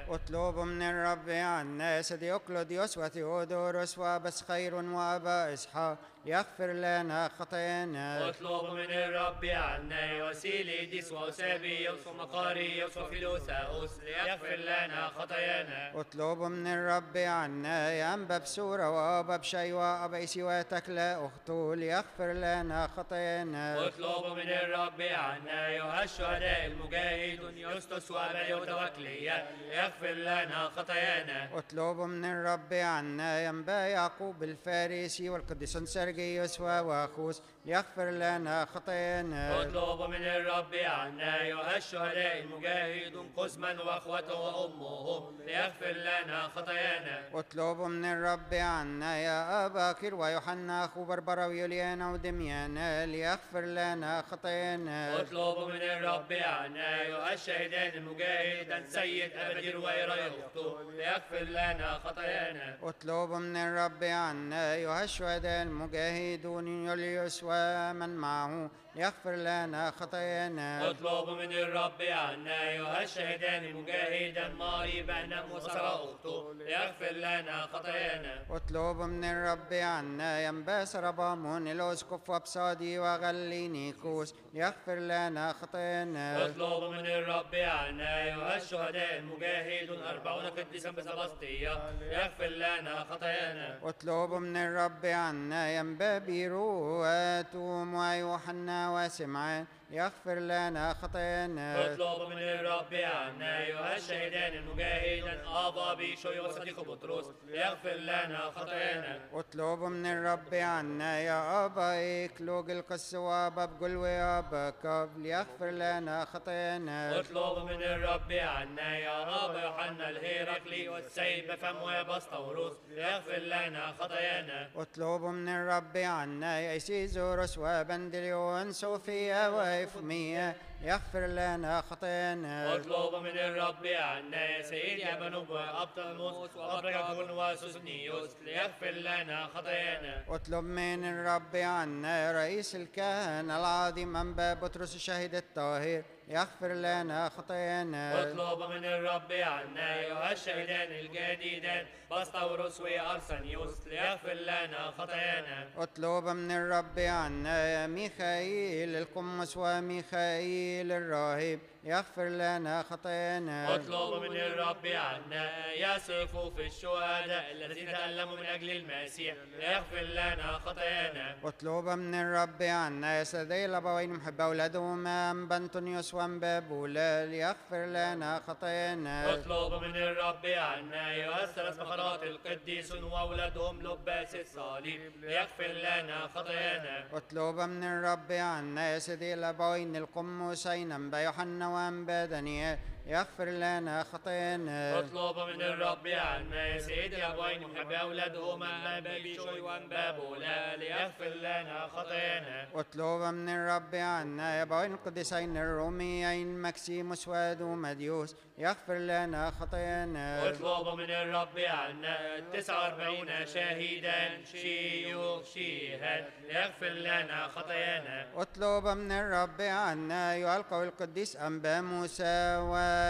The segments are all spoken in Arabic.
اطلبوا من الرب عنا سيدي أقلديوس وثيودوروس وأبس خير وأبا إسحاق يغفر لنا خطايانا. اطلبوا من الرب عنا وسيليديس وأوسابيوس ومقاريوس وفيلوثاوس ليغفر لنا خطايانا. اطلبوا من الرب عنا يا أنبا بسورة وأبا بشي وأبا إسيواتك لا أخته ليغفر لنا خطايانا. اطلبوا من الرب عنا أيها الشهداء المجاهدون يسطس وأبا يوتوكلية ليغفر لنا خطايانا. اطلبوا من الرب عنا يا أنبا يعقوب الفارسي والقديس سرجيوس وواخوس ليغفر لنا خطايانا. اطلبوا من الرب عنا أيها الشهداء المجاهدون قسما وأخوته وأمهم ليغفر لنا خطايانا. اطلبوا من الرب عنا يا أباكر ويوحنا أخو بربرا ويوليانا ودميانا ليغفر لنا خطايانا. اطلبوا من الرب عنا أيها الشهيدان المجاهدان سيد أبدير ويريوخته ليغفر لنا خطايانا. اطلبوا من الرب عنا أيها الشهداء المجاهدون يوليوس ومن معه يغفر لنا خطايانا. اطلبوا من الرب عنا أيها الشهيدان المجاهدان ماري بهنم وسارة أخته ليغفر لنا خطايانا. اطلبوا من الرب عنا ينباس ربامون الأسقف وابصادي وغلينيكوس يغفر لنا خطايانا. اطلبوا من الرب عنا أيها الشهداء المجاهدون 40 قديسا بسباسطية ليغفر لنا خطايانا. اطلبوا من الرب عنا ينبا بيرواتوم ويوحنا وسمعان يغفر لنا خطايانا. اطلبوا من الرب عنا أيها الشهيدان المجاهدان أبا بيشوي وصديق بطرس ليغفر لنا خطايانا. اطلبوا من الرب عنا يا أبا إكلوج القس وأبا بقلو وأبا كاب ليغفر لنا خطايانا. اطلبوا من الرب عنا يا أبا يوحنا الهيراقلي والسيد بفم وبسطوروس ليغفر لنا خطايانا. اطلبوا من الرب عنا يا إسيزوروس وبندليون صوفيا وإفمية يغفر لنا خطايانا. اطلبوا من الرب عنا يا سيدي أبنوب وأبطلموس وأبرجون وسوسنيوس ليغفر لنا خطايانا. اطلب من الرب عنا يا رئيس الكهنة العظيم أنبا بطرس شهيد الطاهر يغفر لنا خطايانا. اطلبوا من الرب عنا أيها الشهيدان الجديدان بسطوروس وأرسنيوس ليغفر لنا خطايانا. اطلب من الرب عنا يا ميخائيل القمص وميخائيل الراهب يغفر لنا خطايانا. اطلبوا من الرب عنا يا صفوف الشهداء الذين تألموا من أجل المسيح ليغفر لنا خطايانا. اطلب من الرب عنا يا سيدي الأبوين محب أولادهما أنبا أنطونيوس وأنبا بولا ليغفر لنا خطايانا. اطلبوا من الرب عنا أيها الثلاث بخارات القديسون وأولادهم لباس الصليب ليغفر لنا خطايانا. اطلب من الرب عنا يا سيدي الأبوين القموسين أنبا يوحنا وأنبا دانيال يغفر لنا خطايانا. اطلبوا من الرب عنا يا سيدي أبوين محب أولادهما أنبا بيشوي وأنبا بولا ليغفر لنا خطايانا. اطلب من الرب عنا يا أبوين القديسين الروميين مكسيموس ودوماديوس يغفر لنا خطايانا. اطلبوا من الرب عنا 49 شهيدا شيوخ شيهان ليغفر لنا خطايانا. اطلب من الرب عنا أيها القوي القديس أنبا موسى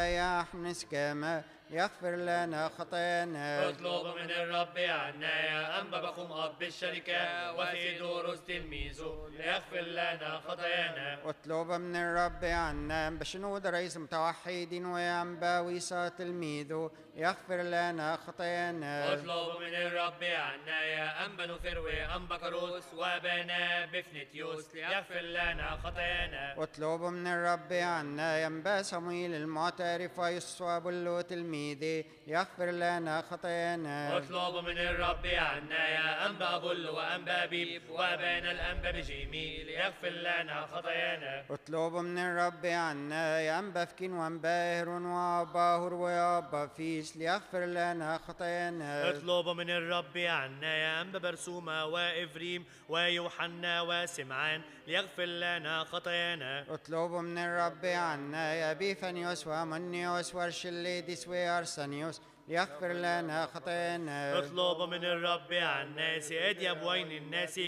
ويحنس كما يغفر لنا خطايانا. اطلبوا من الرب عنا يا أنبا بخوم أب الشركة وثيودوروس تلميذه ليغفر لنا خطايانا. اطلب من الرب عنا بشنود رئيس المتوحدين وأنبا ويسا تلميذه يغفر لنا خطايانا. اطلبوا من الرب عنا يا أنبا نوفر وأنبا كروس وبنا بفنتيوس ليغفر لنا خطايانا. اطلب من الرب عنا يا أنبا صمويل المعترف ويسوع بلو تلميذه يغفر لنا خطايانا. اطلبوا من الرب عنا يا أنبا أبل وأنبا بيب وأبانا الأنبا بجيمي ليغفر لنا خطايانا. اطلب من الرب عنا يا أنبا فكين وأنبا هرون وأبا هور وأبا فيس ليغفر لنا خطايانا. اطلبوا من الرب عنا يا أنبا برسومة وإفريم ويوحنا وسمعان ليغفر لنا خطايانا. اطلب من الرب عنا يا بيفانيوس ومنيوس وارشليدس وارسانيوس يغفر لنا خطايانا. اطلبوا من الرب عنا سيدي أبوين الناس